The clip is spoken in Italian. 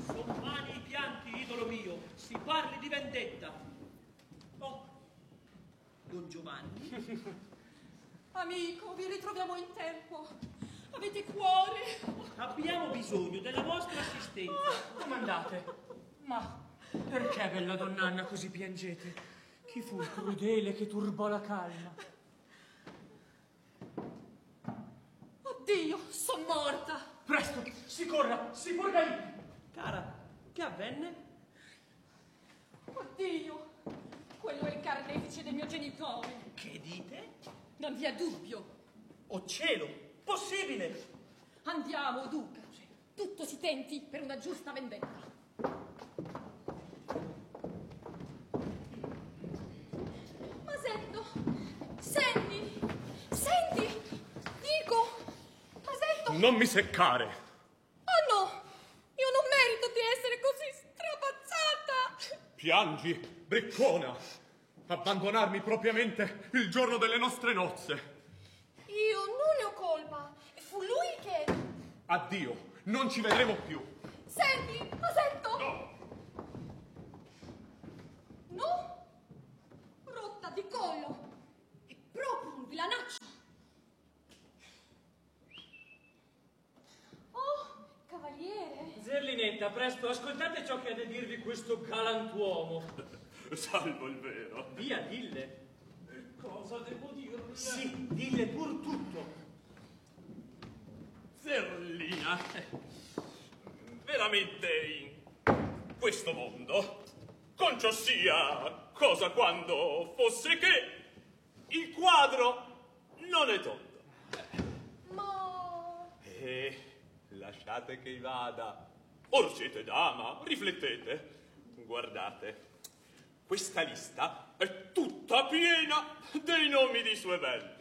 Sono vani i pianti, idolo mio, si parli di vendetta. Oh, Don Giovanni. Amico, vi ritroviamo in tempo. Avete cuore? Abbiamo bisogno della vostra assistenza. Domandate, ma perché, bella donn'Anna, così piangete? Chi fu il crudele che turbò la calma? Oddio, son morta. Presto, si corra, si porga lì. Cara, che avvenne? Oddio, quello è il carnefice del mio genitore. Che dite? Non vi è dubbio. Oh cielo, possibile! Andiamo, duca. Tutto si tenti per una giusta vendetta. Masetto, senti, dico, Masetto. Non mi seccare. Oh no, io non merito di essere così strapazzata. Piangi, briccona, abbandonarmi propriamente il giorno delle nostre nozze. Io non ne ho colpa, fu lui che... Addio, non ci vedremo più. Senti, Masetto. No. No? Rotta di collo. È proprio un vilanaccio. Oh, cavaliere. Zerlinetta, presto, ascoltate ciò che ha da dirvi questo galantuomo. Salvo il vero. Via, dille. Cosa devo dirle? Sì, dille pur tutto. Zerlina, veramente in questo mondo, concio sia cosa quando fosse che il quadro non è tondo. Ma... Lasciate che vada. Or siete dama, riflettete. Guardate, questa lista è tutta piena dei nomi di sue belle.